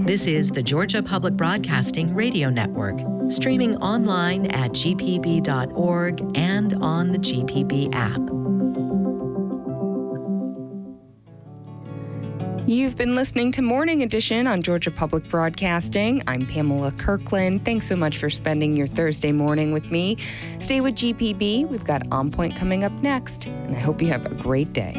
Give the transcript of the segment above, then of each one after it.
This is the Georgia Public Broadcasting Radio Network, streaming online at gpb.org and on the GPB app. You've been listening to Morning Edition on Georgia Public Broadcasting. I'm Pamela Kirkland. Thanks so much for spending your Thursday morning with me. Stay with GPB. We've got On Point coming up next, and I hope you have a great day.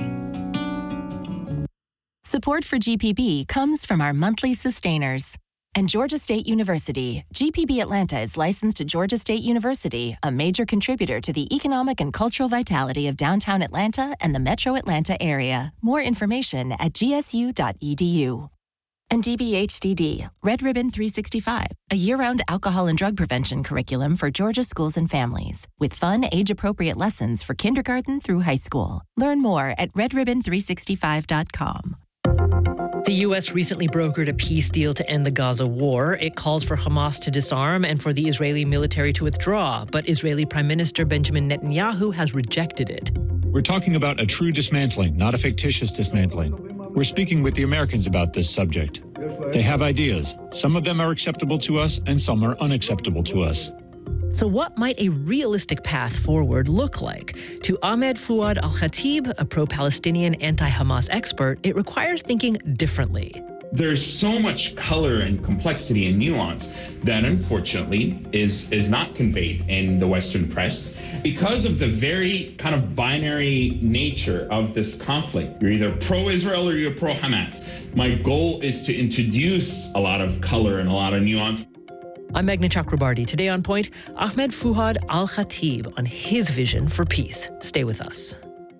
Support for GPB comes from our monthly sustainers. And Georgia State University. GPB Atlanta is licensed to Georgia State University, a major contributor to the economic and cultural vitality of downtown Atlanta and the metro Atlanta area. More information at gsu.edu. And DBHDD, Red Ribbon 365, a year-round alcohol and drug prevention curriculum for Georgia schools and families, with fun, age-appropriate lessons for kindergarten through high school. Learn more at redribbon365.com. The U.S. recently brokered a peace deal to end the Gaza war. It calls for Hamas to disarm and for the Israeli military to withdraw, but Israeli Prime Minister Benjamin Netanyahu has rejected it. We're talking about a true dismantling, not a fictitious dismantling. We're speaking with the Americans about this subject. They have ideas. Some of them are acceptable to us, and some are unacceptable to us. So what might a realistic path forward look like? To Ahmed Fouad Al-Khatib, a pro-Palestinian anti-Hamas expert, it requires thinking differently. There's so much color and complexity and nuance that unfortunately is not conveyed in the Western press because of the very kind of binary nature of this conflict. You're either pro-Israel or you're pro-Hamas. My goal is to introduce a lot of color and a lot of nuance. I'm Meghna Chakrabarti. Today on Point, Ahmed Fouad Al-Khatib on his vision for peace. Stay with us.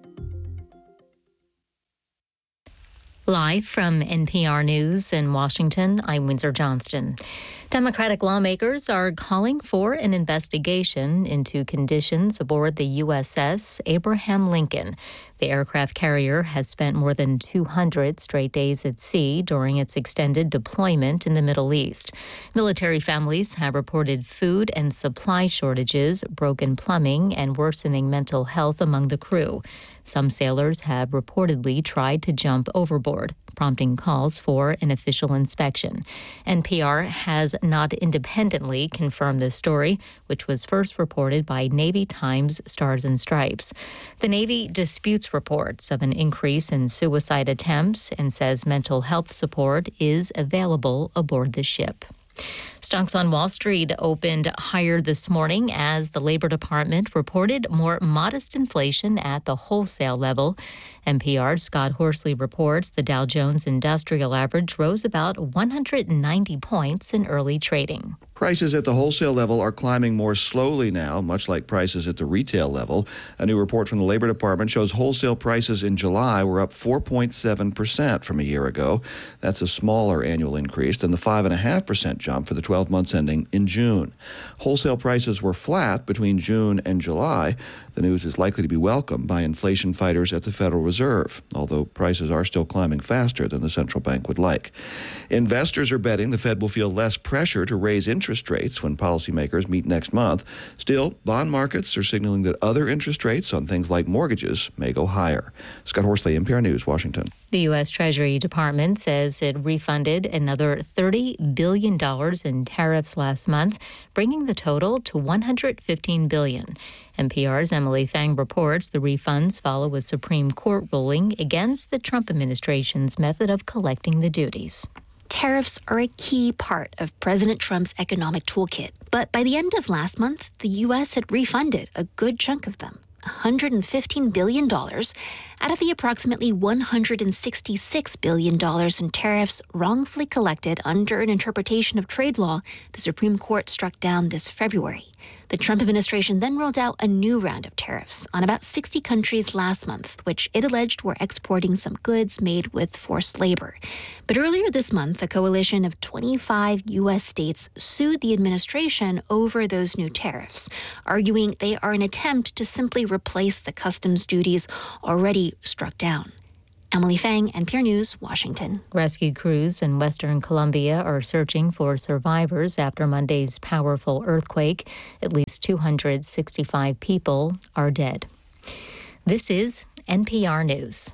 Live from NPR News in Washington, I'm Windsor Johnston. Democratic lawmakers are calling for an investigation into conditions aboard the USS Abraham Lincoln. The aircraft carrier has spent more than 200 straight days at sea during its extended deployment in the Middle East. Military families have reported food and supply shortages, broken plumbing, and worsening mental health among the crew. Some sailors have reportedly tried to jump overboard, prompting calls for an official inspection. NPR has not independently confirmed this story, which was first reported by Navy Times Stars and Stripes. The Navy disputes reports of an increase in suicide attempts and says mental health support is available aboard the ship. Stocks on Wall Street opened higher this morning as the Labor Department reported more modest inflation at the wholesale level. NPR's Scott Horsley reports the Dow Jones Industrial Average rose about 190 points in early trading. Prices at the wholesale level are climbing more slowly now, much like prices at the retail level. A new report from the Labor Department shows wholesale prices in July were up 4.7% from a year ago. That's a smaller annual increase than the 5.5% jump for the 12 months ending in June. Wholesale prices were flat between June and July. The news is likely to be welcomed by inflation fighters at the Federal Reserve, although prices are still climbing faster than the central bank would like. Investors are betting the Fed will feel less pressure to raise interest rates when policymakers meet next month. Still, bond markets are signaling that other interest rates on things like mortgages may go higher. Scott Horsley, NPR News, Washington. The U.S. Treasury Department says it refunded another $30 billion in tariffs last month, bringing the total to $115 billion. NPR's Emily Fang reports the refunds follow a Supreme Court ruling against the Trump administration's method of collecting the duties. Tariffs are a key part of President Trump's economic toolkit. But by the end of last month, the U.S. had refunded a good chunk of them, $115 billion, out of the approximately $166 billion in tariffs wrongfully collected under an interpretation of trade law the Supreme Court struck down this February. The Trump administration then rolled out a new round of tariffs on about 60 countries last month, which it alleged were exporting some goods made with forced labor. But earlier this month, a coalition of 25 U.S. states sued the administration over those new tariffs, arguing they are an attempt to simply replace the customs duties already struck down. Emily Fang, NPR News, Washington. Rescue crews in Western Colombia are searching for survivors after Monday's powerful earthquake. At least 265 people are dead. This is NPR News.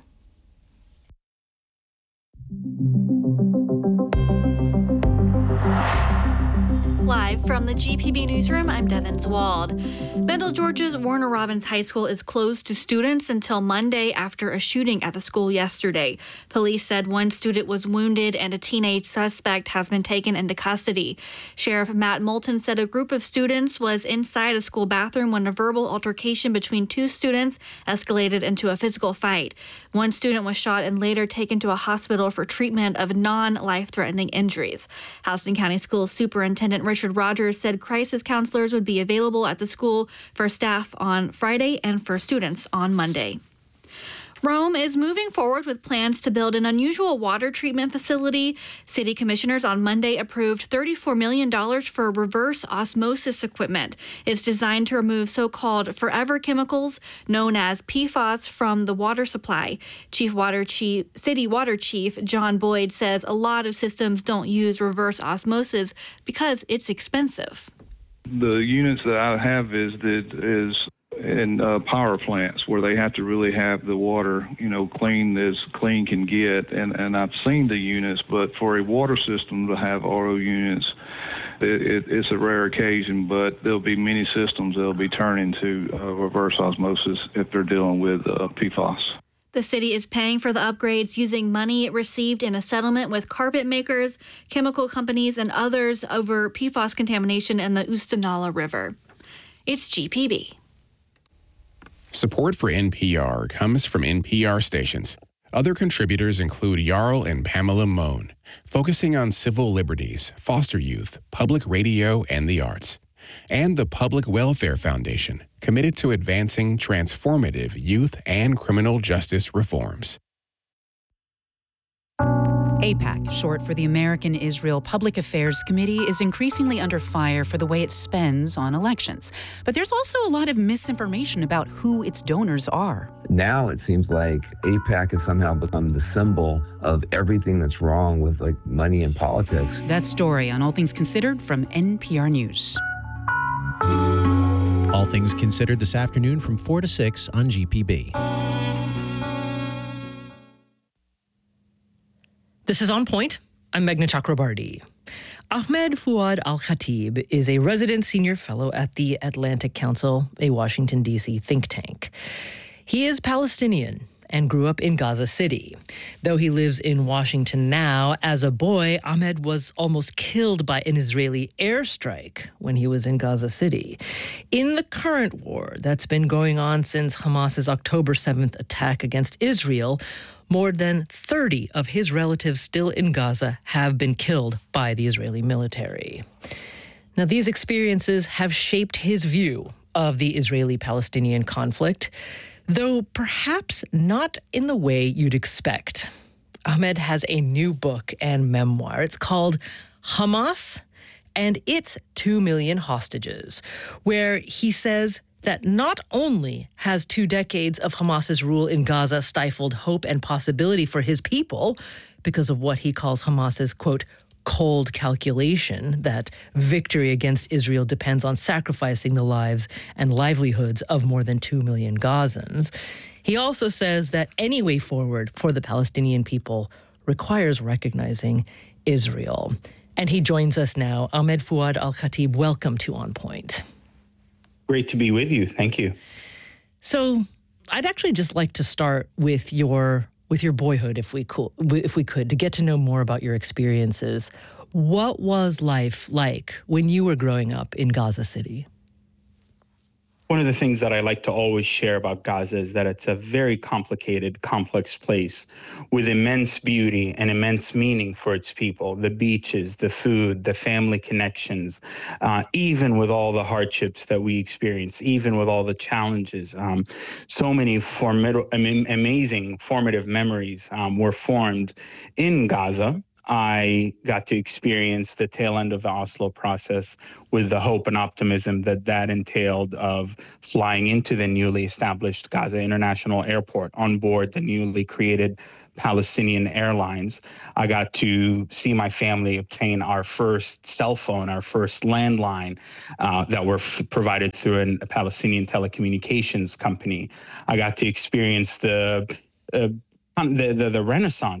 Live from the GPB Newsroom, I'm Devin Zwald. Mendel, Georgia's Warner Robins High School is closed to students until Monday after a shooting at the school yesterday. Police said one student was wounded and a teenage suspect has been taken into custody. Sheriff Matt Moulton said a group of students was inside a school bathroom when a verbal altercation between two students escalated into a physical fight. One student was shot and later taken to a hospital for treatment of non-life-threatening injuries. Houston County School Superintendent Richard Rogers said crisis counselors would be available at the school for staff on Friday and for students on Monday. Rome is moving forward with plans to build an unusual water treatment facility. City commissioners on Monday approved $34 million for reverse osmosis equipment. It's designed to remove so-called forever chemicals known as PFAS from the water supply. City Water Chief John Boyd says a lot of systems don't use reverse osmosis because it's expensive. The units that I have is in power plants where they have to really have the water, clean as clean can get. And I've seen the units, but for a water system to have RO units, it's a rare occasion, but there'll be many systems that'll be turning to reverse osmosis if they're dealing with PFAS. The city is paying for the upgrades using money it received in a settlement with carpet makers, chemical companies, and others over PFAS contamination in the Oostanala River. It's GPB. Support for NPR comes from NPR stations. Other contributors include Jarl and Pamela Mohn, focusing on civil liberties, foster youth, public radio, and the arts. And the Public Welfare Foundation, committed to advancing transformative youth and criminal justice reforms. AIPAC, short for the American Israel Public Affairs Committee, is increasingly under fire for the way it spends on elections. But there's also a lot of misinformation about who its donors are. Now it seems like AIPAC has somehow become the symbol of everything that's wrong with money and politics. That story on All Things Considered from NPR News. All Things Considered this afternoon from 4 to 6 on GPB. This is On Point. I'm Meghna Chakrabarti. Ahmed Fuad Al-Khatib is a resident senior fellow at the Atlantic Council, a Washington, D.C. think tank. He is Palestinian and grew up in Gaza City. Though he lives in Washington now, as a boy, Ahmed was almost killed by an Israeli airstrike when he was in Gaza City. In the current war that's been going on since Hamas's October 7th attack against Israel, more than 30 of his relatives still in Gaza have been killed by the Israeli military. Now, these experiences have shaped his view of the Israeli-Palestinian conflict, though perhaps not in the way you'd expect. Ahmed has a new book and memoir. It's called Hamas and Its 2 Million Hostages, where he says that not only has 2 decades of Hamas's rule in Gaza stifled hope and possibility for his people because of what he calls Hamas's, quote, cold calculation that victory against Israel depends on sacrificing the lives and livelihoods of more than 2 million Gazans. He also says that any way forward for the Palestinian people requires recognizing Israel. And he joins us now. Ahmed Fuad Al-Khatib, welcome to On Point. Great to be with you. Thank you. So I'd actually just like to start with your boyhood, if we could, to get to know more about your experiences. What was life like when you were growing up in Gaza City? One of the things that I like to always share about Gaza is that it's a very complicated, complex place with immense beauty and immense meaning for its people. The beaches, the food, the family connections, even with all the hardships that we experience, even with all the challenges. So many amazing formative memories were formed in Gaza. I got to experience the tail end of the Oslo process with the hope and optimism that entailed of flying into the newly established Gaza International Airport on board the newly created Palestinian Airlines. I got to see my family obtain our first cell phone, our first landline that were provided through a Palestinian telecommunications company. I got to experience the Renaissance